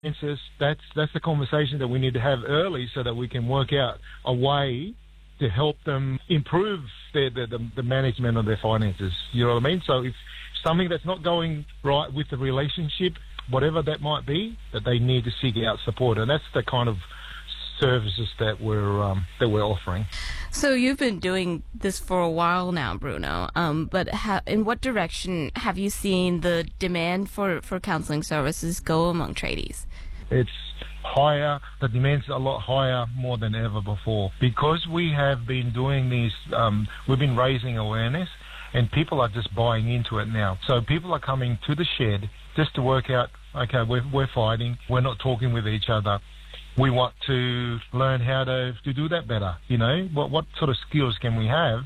That's the conversation that we need to have early so that we can work out a way to help them improve the management of their finances. You know what I mean? So if something that's not going right with the relationship, whatever that might be, that they need to seek out support, and that's the kind of services that we're offering. So you've been doing this for a while now, Bruno. But in what direction have you seen the demand for counselling services go among tradies? It's higher. The demand's a lot higher more than ever before because we have been doing these. We've been raising awareness, and people are just buying into it now. So people are coming to the shed just to work out. Okay, we're fighting. We're not talking with each other. We want to learn how to do that better. You know, what sort of skills can we have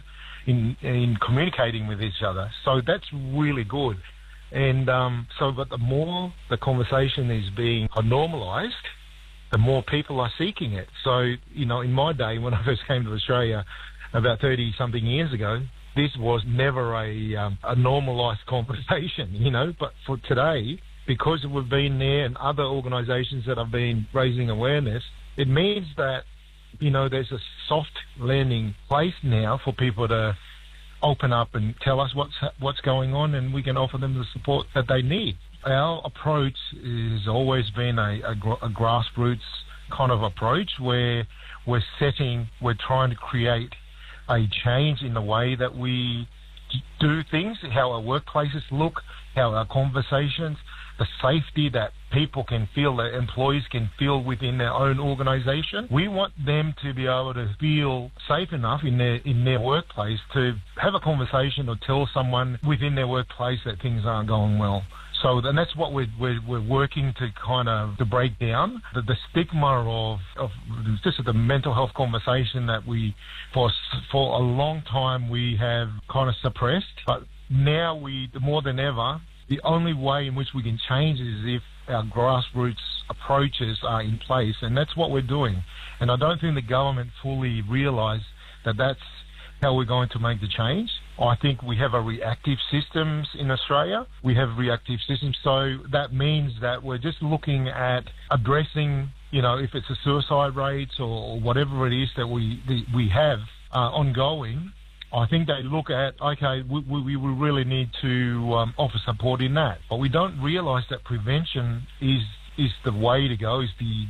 in communicating with each other? So that's really good. And but the more the conversation is being normalised, the more people are seeking it. So, you know, in my day, when I first came to Australia about 30-something years ago, this was never a normalised conversation, you know. But for today, because we've been there and other organisations that have been raising awareness, it means that, you know, there's a soft landing place now for people to open up and tell us what's going on, and we can offer them the support that they need. Our approach has always been a grassroots kind of approach where we're trying to create a change in the way that we do things, how our workplaces look, how our conversations, the safety that people can feel, that employees can feel within their own organisation. We want them to be able to feel safe enough in their workplace to have a conversation or tell someone within their workplace that things aren't going well. So then that's what we're working to kind of to break down the stigma of just the mental health conversation that we for a long time we have kind of suppressed, but now more than ever, the only way in which we can change is if our grassroots approaches are in place, and that's what we're doing. And I don't think the government fully realise that that's how we're going to make the change. I think we have a reactive systems in Australia. We have reactive systems, so that means that we're just looking at addressing, you know, if it's a suicide rates or whatever it is that we have ongoing. I think they look at, okay, we really need to offer support in that. But we don't realise that prevention is the way to go, is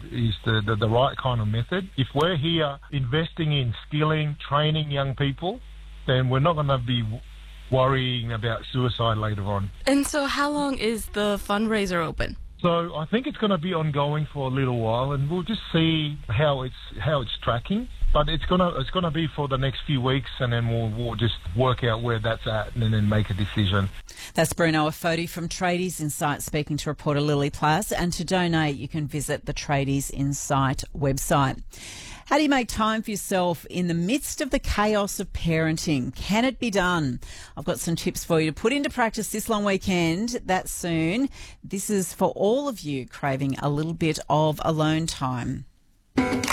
the right kind of method. If we're here investing in skilling, training young people, then we're not going to be worrying about suicide later on. And so how long is the fundraiser open? So I think it's going to be ongoing for a little while, and we'll just see how it's tracking. But it's gonna be for the next few weeks, and then we'll just work out where that's at and then make a decision. That's Bruno Afoti from Tradies Insight speaking to reporter Lily Plass. And to donate, you can visit the Tradies Insight website. How do you make time for yourself in the midst of the chaos of parenting? Can it be done? I've got some tips for you to put into practice this long weekend. That's soon. This is for all of you craving a little bit of alone time.